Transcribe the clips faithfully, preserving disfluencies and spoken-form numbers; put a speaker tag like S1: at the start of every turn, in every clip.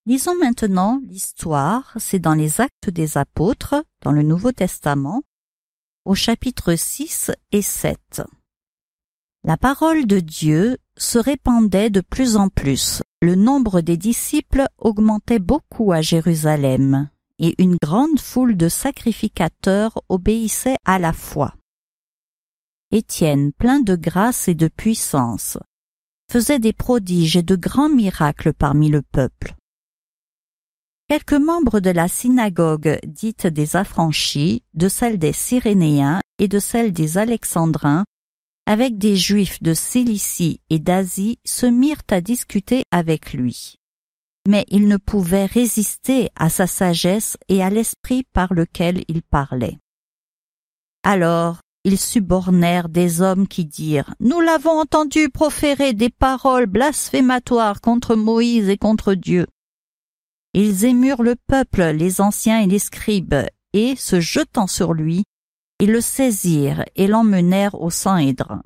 S1: Lisons maintenant l'histoire, c'est dans les Actes des Apôtres, dans le Nouveau Testament, au chapitre six et sept. La parole de Dieu se répandait de plus en plus. Le nombre des disciples augmentait beaucoup à Jérusalem, et une grande foule de sacrificateurs obéissait à la foi. Étienne, plein de grâce et de puissance, faisait des prodiges et de grands miracles parmi le peuple. Quelques membres de la synagogue dite des Affranchis, de celle des Cyrénéens et de celle des Alexandrins, avec des Juifs de Cilicie et d'Asie, se mirent à discuter avec lui. Mais ils ne pouvaient résister à sa sagesse et à l'esprit par lequel il parlait. Alors, ils subornèrent des hommes qui dirent « Nous l'avons entendu proférer des paroles blasphématoires contre Moïse et contre Dieu. » Ils émurent le peuple, les anciens et les scribes, et, se jetant sur lui, ils le saisirent et l'emmenèrent au Sanhédrin.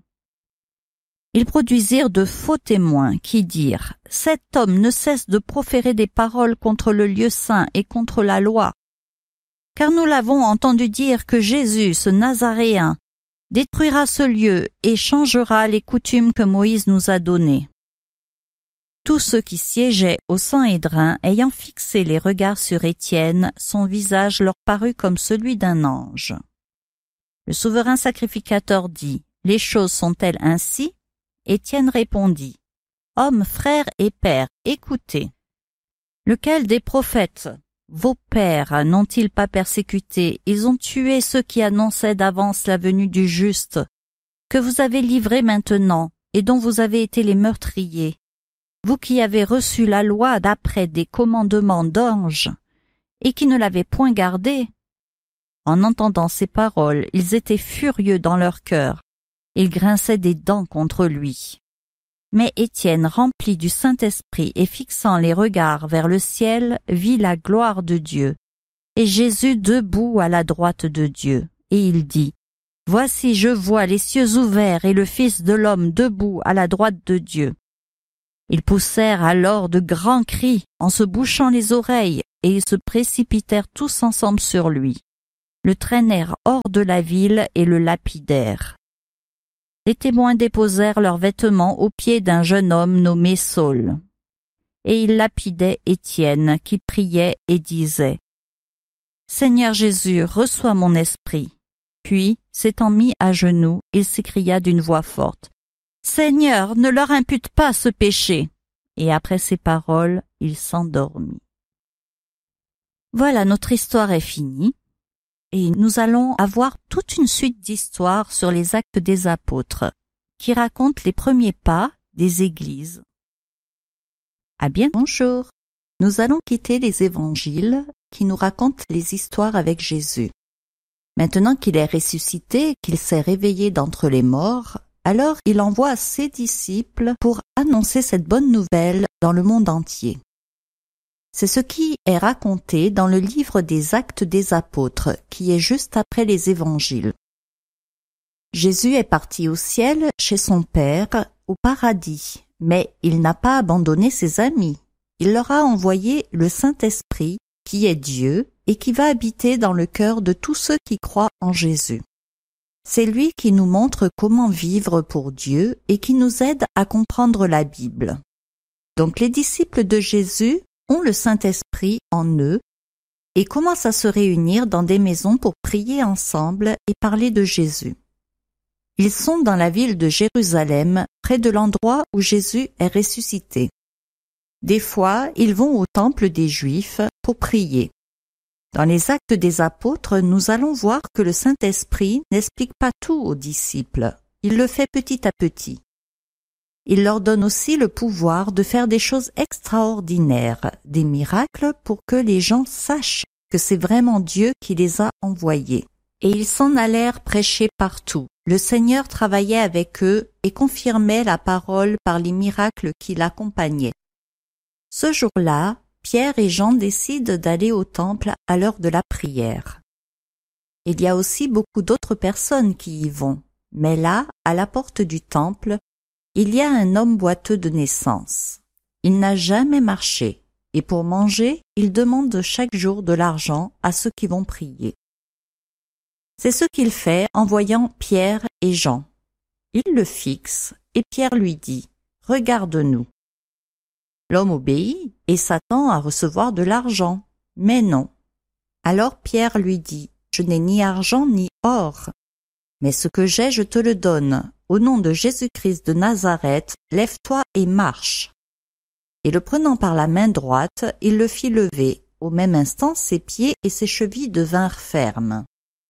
S1: Ils produisirent de faux témoins qui dirent « Cet homme ne cesse de proférer des paroles contre le lieu saint et contre la loi. Car nous l'avons entendu dire que Jésus, ce Nazaréen, détruira ce lieu et changera les coutumes que Moïse nous a données. » Tous ceux qui siégeaient au Sanhédrin, ayant fixé les regards sur Étienne, son visage leur parut comme celui d'un ange. Le souverain sacrificateur dit « Les choses sont-elles ainsi ?» Étienne répondit « Hommes, frères et pères, écoutez. Lequel des prophètes, vos pères, n'ont-ils pas persécuté? Ils ont tué ceux qui annonçaient d'avance la venue du juste, que vous avez livré maintenant et dont vous avez été les meurtriers. Vous qui avez reçu la loi d'après des commandements d'anges, et qui ne l'avez point gardée. » En entendant ces paroles, ils étaient furieux dans leur cœur. Ils grinçaient des dents contre lui. Mais Étienne, rempli du Saint-Esprit et fixant les regards vers le ciel, vit la gloire de Dieu, et Jésus debout à la droite de Dieu. Et il dit, « Voici, je vois les cieux ouverts et le Fils de l'homme debout à la droite de Dieu. » Ils poussèrent alors de grands cris en se bouchant les oreilles, et ils se précipitèrent tous ensemble sur lui, le traînèrent hors de la ville et le lapidèrent. Les témoins déposèrent leurs vêtements aux pieds d'un jeune homme nommé Saul, et ils lapidaient Étienne qui priait et disait « Seigneur Jésus, reçois mon esprit. » Puis, s'étant mis à genoux, il s'écria d'une voix forte « Seigneur, ne leur impute pas ce péché. » Et après ces paroles, il s'endormit. Voilà, notre histoire est finie. Et nous allons avoir toute une suite d'histoires sur les Actes des Apôtres, qui racontent les premiers pas des églises. À bien, bonjour. Nous allons quitter les évangiles qui nous racontent les histoires avec Jésus. Maintenant qu'il est ressuscité, qu'il s'est réveillé d'entre les morts, alors il envoie ses disciples pour annoncer cette bonne nouvelle dans le monde entier. C'est ce qui est raconté dans le livre des Actes des Apôtres, qui est juste après les évangiles. Jésus est parti au ciel chez son Père, au paradis, mais il n'a pas abandonné ses amis. Il leur a envoyé le Saint-Esprit, qui est Dieu, et qui va habiter dans le cœur de tous ceux qui croient en Jésus. C'est lui qui nous montre comment vivre pour Dieu et qui nous aide à comprendre la Bible. Donc les disciples de Jésus ont le Saint-Esprit en eux et commencent à se réunir dans des maisons pour prier ensemble et parler de Jésus. Ils sont dans la ville de Jérusalem, près de l'endroit où Jésus est ressuscité. Des fois, ils vont au temple des Juifs pour prier. Dans les Actes des Apôtres, nous allons voir que le Saint-Esprit n'explique pas tout aux disciples. Il le fait petit à petit. Il leur donne aussi le pouvoir de faire des choses extraordinaires, des miracles pour que les gens sachent que c'est vraiment Dieu qui les a envoyés. Et ils s'en allèrent prêcher partout. Le Seigneur travaillait avec eux et confirmait la parole par les miracles qui l'accompagnaient. Ce jour-là, Pierre et Jean décident d'aller au temple à l'heure de la prière. Il y a aussi beaucoup d'autres personnes qui y vont, mais là, à la porte du temple, il y a un homme boiteux de naissance. Il n'a jamais marché, et pour manger, il demande chaque jour de l'argent à ceux qui vont prier. C'est ce qu'il fait en voyant Pierre et Jean. Il le fixe et Pierre lui dit « Regarde-nous ». L'homme obéit et s'attend à recevoir de l'argent, mais non. Alors Pierre lui dit « Je n'ai ni argent ni or, mais ce que j'ai, je te le donne. Au nom de Jésus-Christ de Nazareth, lève-toi et marche. » Et le prenant par la main droite, il le fit lever. Au même instant, ses pieds et ses chevilles devinrent fermes.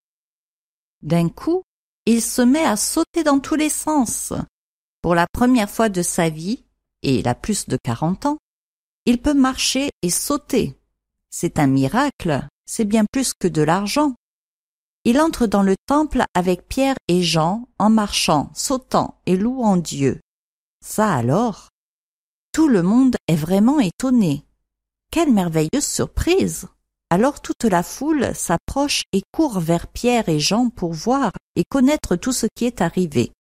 S1: D'un coup, il se met à sauter dans tous les sens. Pour la première fois de sa vie, et il a plus de quarante ans, il peut marcher et sauter. C'est un miracle, c'est bien plus que de l'argent. Il entre dans le temple avec Pierre et Jean en marchant, sautant et louant Dieu. Ça alors, tout le monde est vraiment étonné. Quelle merveilleuse surprise! Alors toute la foule s'approche et court vers Pierre et Jean pour voir et connaître tout ce qui est arrivé.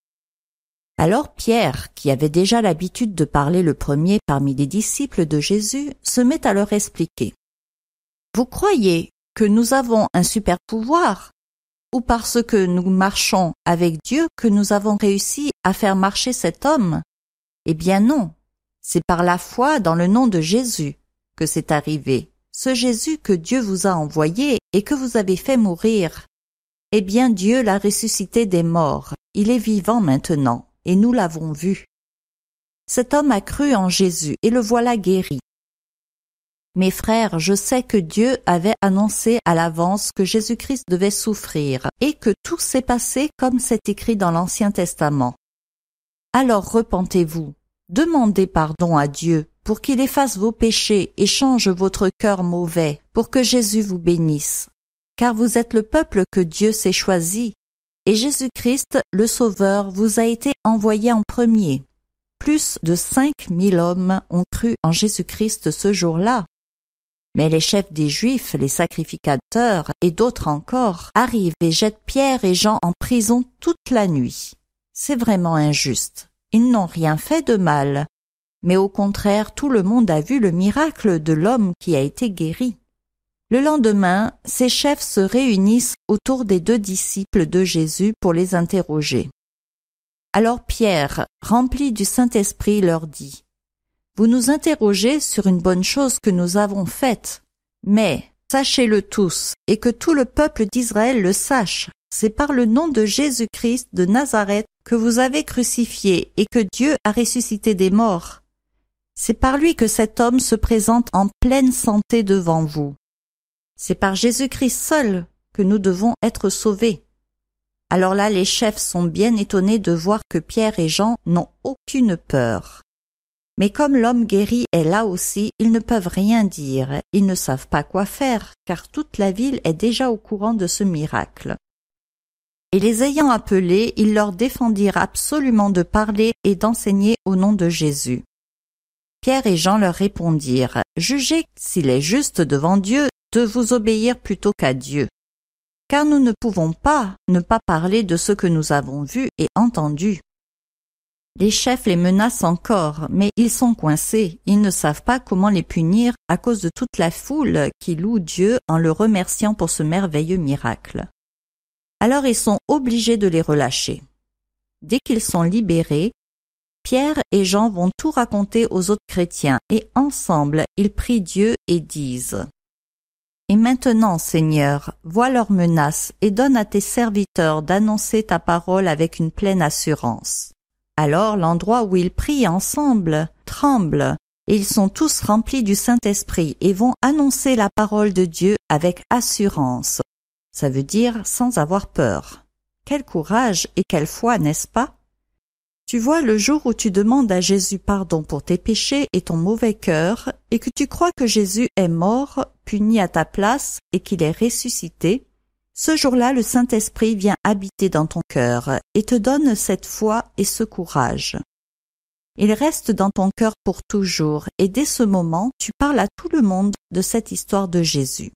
S1: Alors Pierre, qui avait déjà l'habitude de parler le premier parmi les disciples de Jésus, se met à leur expliquer. « Vous croyez que nous avons un super pouvoir, ou parce que nous marchons avec Dieu que nous avons réussi à faire marcher cet homme? Eh bien non, c'est par la foi dans le nom de Jésus que c'est arrivé. Ce Jésus que Dieu vous a envoyé et que vous avez fait mourir. Eh bien Dieu l'a ressuscité des morts, il est vivant maintenant, et nous l'avons vu. Cet homme a cru en Jésus et le voilà guéri. Mes frères, je sais que Dieu avait annoncé à l'avance que Jésus-Christ devait souffrir et que tout s'est passé comme c'est écrit dans l'Ancien Testament. Alors repentez-vous, demandez pardon à Dieu pour qu'il efface vos péchés et change votre cœur mauvais, pour que Jésus vous bénisse. Car vous êtes le peuple que Dieu s'est choisi, et Jésus-Christ, le Sauveur, vous a été envoyé en premier. Plus de cinq mille hommes ont cru en Jésus-Christ ce jour-là. Mais les chefs des Juifs, les sacrificateurs et d'autres encore arrivent et jettent Pierre et Jean en prison toute la nuit. C'est vraiment injuste. Ils n'ont rien fait de mal. Mais au contraire, tout le monde a vu le miracle de l'homme qui a été guéri. Le lendemain, ces chefs se réunissent autour des deux disciples de Jésus pour les interroger. Alors Pierre, rempli du Saint-Esprit, leur dit « Vous nous interrogez sur une bonne chose que nous avons faite, mais sachez-le tous, et que tout le peuple d'Israël le sache, c'est par le nom de Jésus-Christ de Nazareth que vous avez crucifié et que Dieu a ressuscité des morts. C'est par lui que cet homme se présente en pleine santé devant vous. C'est par Jésus-Christ seul que nous devons être sauvés. » Alors là, les chefs sont bien étonnés de voir que Pierre et Jean n'ont aucune peur. Mais comme l'homme guéri est là aussi, ils ne peuvent rien dire, ils ne savent pas quoi faire, car toute la ville est déjà au courant de ce miracle. Et les ayant appelés, ils leur défendirent absolument de parler et d'enseigner au nom de Jésus. Pierre et Jean leur répondirent « Jugez s'il est juste devant Dieu de vous obéir plutôt qu'à Dieu. Car nous ne pouvons pas ne pas parler de ce que nous avons vu et entendu. » Les chefs les menacent encore, mais ils sont coincés, ils ne savent pas comment les punir à cause de toute la foule qui loue Dieu en le remerciant pour ce merveilleux miracle. Alors ils sont obligés de les relâcher. Dès qu'ils sont libérés, Pierre et Jean vont tout raconter aux autres chrétiens et ensemble ils prient Dieu et disent « Et maintenant, Seigneur, vois leurs menaces et donne à tes serviteurs d'annoncer ta parole avec une pleine assurance. » Alors l'endroit où ils prient ensemble tremble, et ils sont tous remplis du Saint-Esprit et vont annoncer la parole de Dieu avec assurance. Ça veut dire sans avoir peur. Quel courage et quelle foi, n'est-ce pas? Tu vois, le jour où tu demandes à Jésus pardon pour tes péchés et ton mauvais cœur, et que tu crois que Jésus est mort, puni à ta place, et qu'il est ressuscité, ce jour-là, le Saint-Esprit vient habiter dans ton cœur et te donne cette foi et ce courage. Il reste dans ton cœur pour toujours et dès ce moment, tu parles à tout le monde de cette histoire de Jésus.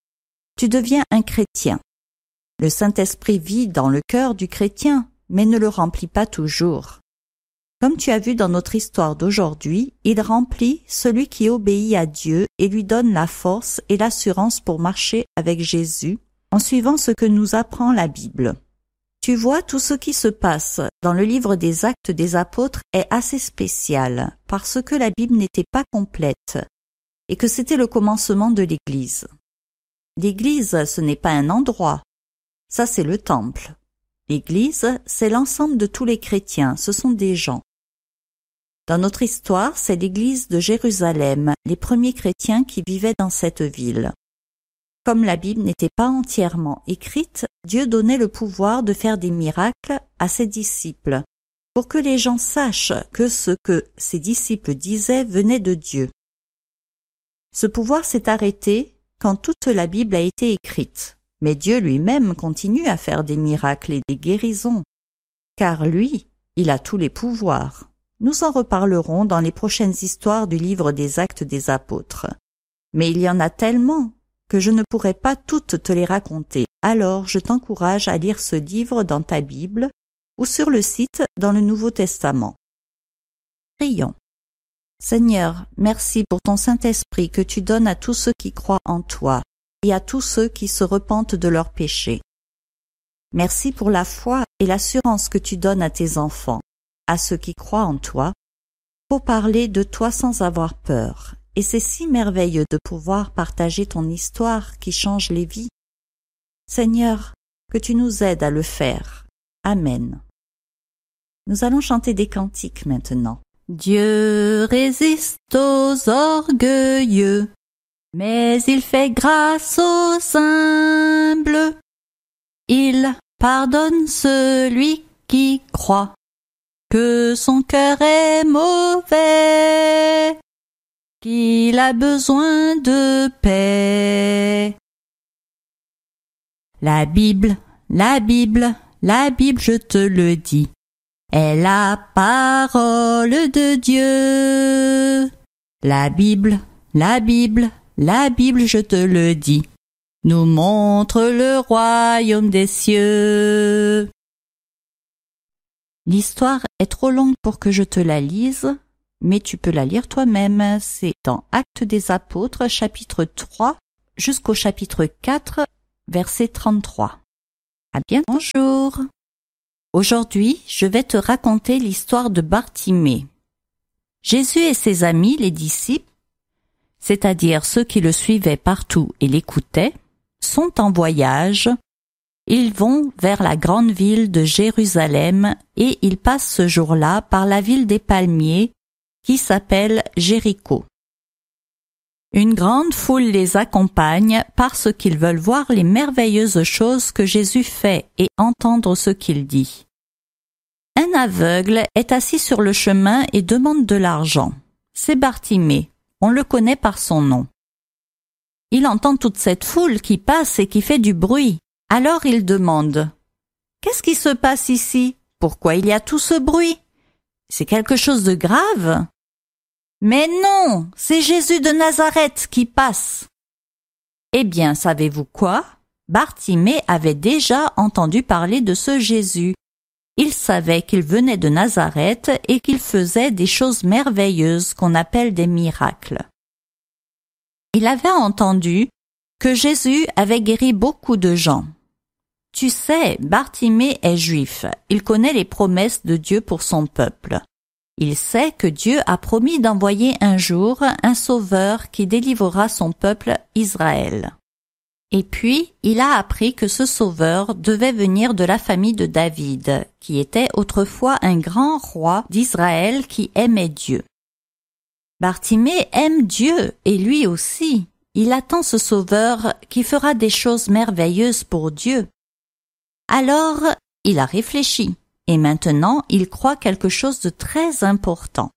S1: Tu deviens un chrétien. Le Saint-Esprit vit dans le cœur du chrétien, mais ne le remplit pas toujours. Comme tu as vu dans notre histoire d'aujourd'hui, il remplit celui qui obéit à Dieu et lui donne la force et l'assurance pour marcher avec Jésus en suivant ce que nous apprend la Bible. Tu vois, tout ce qui se passe dans le livre des Actes des Apôtres est assez spécial parce que la Bible n'était pas complète et que c'était le commencement de l'Église. L'Église, ce n'est pas un endroit, ça c'est le temple. L'Église, c'est l'ensemble de tous les chrétiens, ce sont des gens. Dans notre histoire, c'est l'Église de Jérusalem, les premiers chrétiens qui vivaient dans cette ville. Comme la Bible n'était pas entièrement écrite, Dieu donnait le pouvoir de faire des miracles à ses disciples, pour que les gens sachent que ce que ses disciples disaient venait de Dieu. Ce pouvoir s'est arrêté quand toute la Bible a été écrite, mais Dieu lui-même continue à faire des miracles et des guérisons, car lui, il a tous les pouvoirs. Nous en reparlerons dans les prochaines histoires du livre des Actes des Apôtres. Mais il y en a tellement que je ne pourrai pas toutes te les raconter. Alors je t'encourage à lire ce livre dans ta Bible ou sur le site dans le Nouveau Testament. Prions. Seigneur, merci pour ton Saint-Esprit que tu donnes à tous ceux qui croient en toi et à tous ceux qui se repentent de leurs péchés. Merci pour la foi et l'assurance que tu donnes à tes enfants, à ceux qui croient en toi, pour parler de toi sans avoir peur. Et c'est si merveilleux de pouvoir partager ton histoire qui change les vies. Seigneur, que tu nous aides à le faire. Amen. Nous allons chanter des cantiques maintenant. Dieu résiste aux orgueilleux, mais il fait grâce aux humbles. Il pardonne celui qui croit que son cœur est mauvais, qu'il a besoin de paix. La Bible, la Bible, la Bible, je te le dis, est la parole de Dieu. La Bible, la Bible, la Bible, je te le dis, nous montre le royaume des cieux. L'histoire est trop longue pour que je te la lise, mais tu peux la lire toi-même. C'est dans Actes des Apôtres, chapitre trois, jusqu'au chapitre quatre, verset trente-trois. À bientôt. Bonjour. Aujourd'hui, je vais te raconter l'histoire de Bartimée. Jésus et ses amis, les disciples, c'est-à-dire ceux qui le suivaient partout et l'écoutaient, sont en voyage. Ils vont vers la grande ville de Jérusalem et ils passent ce jour-là par la ville des palmiers qui s'appelle Jéricho. Une grande foule les accompagne parce qu'ils veulent voir les merveilleuses choses que Jésus fait et entendre ce qu'il dit. Un aveugle est assis sur le chemin et demande de l'argent. C'est Bartimée, on le connaît par son nom. Il entend toute cette foule qui passe et qui fait du bruit. Alors il demande « Qu'est-ce qui se passe ici? Pourquoi il y a tout ce bruit? C'est quelque chose de grave ?» Mais non, c'est Jésus de Nazareth qui passe. Eh bien, savez-vous quoi? Bartimée avait déjà entendu parler de ce Jésus. Il savait qu'il venait de Nazareth et qu'il faisait des choses merveilleuses qu'on appelle des miracles. Il avait entendu que Jésus avait guéri beaucoup de gens. Tu sais, Bartimée est juif. Il connaît les promesses de Dieu pour son peuple. Il sait que Dieu a promis d'envoyer un jour un sauveur qui délivrera son peuple Israël. Et puis, il a appris que ce sauveur devait venir de la famille de David, qui était autrefois un grand roi d'Israël qui aimait Dieu. Bartimée aime Dieu et lui aussi. Il attend ce sauveur qui fera des choses merveilleuses pour Dieu. Alors, il a réfléchi, et maintenant il croit quelque chose de très important.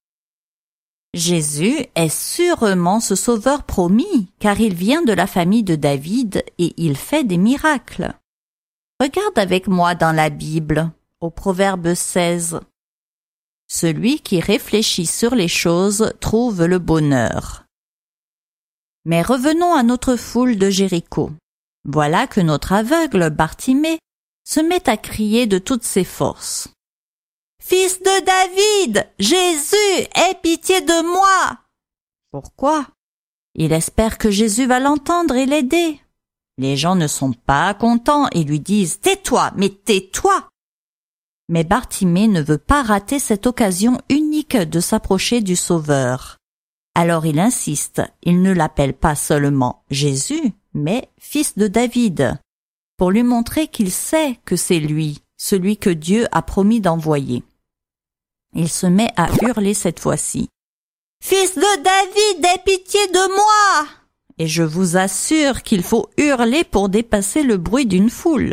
S1: Jésus est sûrement ce sauveur promis, car il vient de la famille de David et il fait des miracles. Regarde avec moi dans la Bible, au Proverbe seize. Celui qui réfléchit sur les choses trouve le bonheur. Mais revenons à notre foule de Jéricho. Voilà que notre aveugle Bartimée se met à crier de toutes ses forces. « Fils de David, Jésus, aie pitié de moi. Pourquoi? Il espère que Jésus va l'entendre et l'aider. Les gens ne sont pas contents et lui disent « Tais-toi, mais tais-toi !» Mais Bartimée ne veut pas rater cette occasion unique de s'approcher du Sauveur. Alors il insiste, il ne l'appelle pas seulement Jésus, mais Fils de David, pour lui montrer qu'il sait que c'est lui, celui que Dieu a promis d'envoyer. Il se met à hurler cette fois-ci. « Fils de David, aie pitié de moi !» Et je vous assure qu'il faut hurler pour dépasser le bruit d'une foule.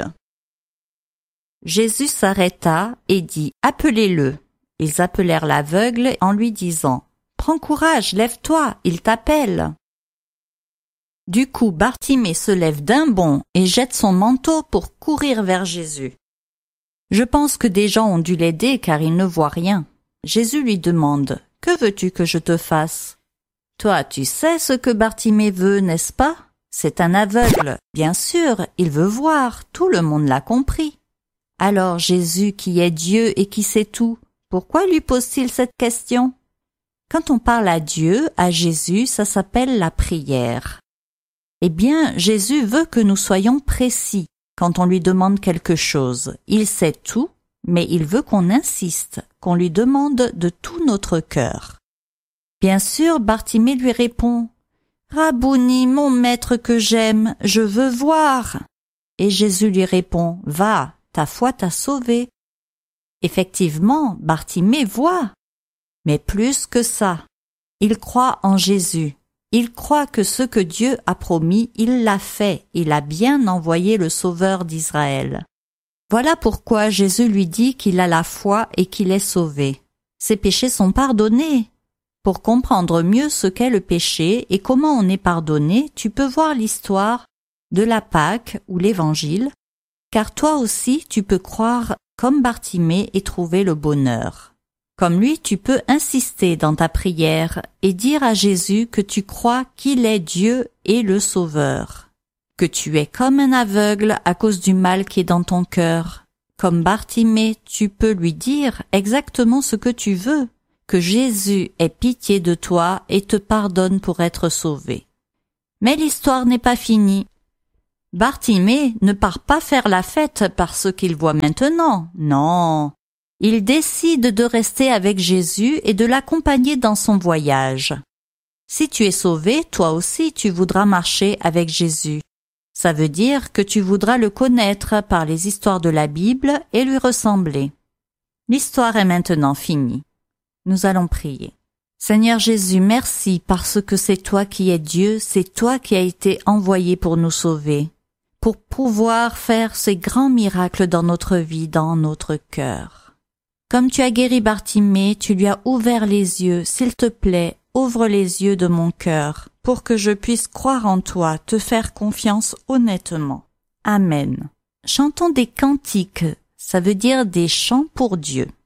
S1: Jésus s'arrêta et dit « Appelez-le ». Ils appelèrent l'aveugle en lui disant « Prends courage, lève-toi, il t'appelle ». Du coup, Bartimée se lève d'un bond et jette son manteau pour courir vers Jésus. Je pense que des gens ont dû l'aider car il ne voit rien. Jésus lui demande « Que veux-tu que je te fasse ?» Toi, tu sais ce que Bartimée veut, n'est-ce pas? C'est un aveugle. Bien sûr, il veut voir, tout le monde l'a compris. Alors Jésus, qui est Dieu et qui sait tout, pourquoi lui pose-t-il cette question? Quand on parle à Dieu, à Jésus, ça s'appelle la prière. Eh bien, Jésus veut que nous soyons précis quand on lui demande quelque chose. Il sait tout, mais il veut qu'on insiste, qu'on lui demande de tout notre cœur. Bien sûr, Bartimée lui répond « Rabouni, mon maître que j'aime, je veux voir !» Et Jésus lui répond « Va, ta foi t'a sauvé. » Effectivement, Bartimée voit. Mais plus que ça, il croit en Jésus. Il croit que ce que Dieu a promis, il l'a fait. Il a bien envoyé le Sauveur d'Israël. Voilà pourquoi Jésus lui dit qu'il a la foi et qu'il est sauvé. Ses péchés sont pardonnés. Pour comprendre mieux ce qu'est le péché et comment on est pardonné, tu peux voir l'histoire de la Pâque ou l'Évangile, car toi aussi tu peux croire comme Bartimée et trouver le bonheur. Comme lui, tu peux insister dans ta prière et dire à Jésus que tu crois qu'il est Dieu et le Sauveur, que tu es comme un aveugle à cause du mal qui est dans ton cœur. Comme Bartimée, tu peux lui dire exactement ce que tu veux, que Jésus ait pitié de toi et te pardonne pour être sauvé. Mais l'histoire n'est pas finie. Bartimée ne part pas faire la fête par ce qu'il voit maintenant, non. Il décide de rester avec Jésus et de l'accompagner dans son voyage. Si tu es sauvé, toi aussi tu voudras marcher avec Jésus. Ça veut dire que tu voudras le connaître par les histoires de la Bible et lui ressembler. L'histoire est maintenant finie. Nous allons prier. Seigneur Jésus, merci parce que c'est toi qui es Dieu, c'est toi qui as été envoyé pour nous sauver, pour pouvoir faire ces grands miracles dans notre vie, dans notre cœur. Comme tu as guéri Bartimée, tu lui as ouvert les yeux. S'il te plaît, ouvre les yeux de mon cœur pour que je puisse croire en toi, te faire confiance honnêtement. Amen. Chantons des cantiques, ça veut dire des chants pour Dieu.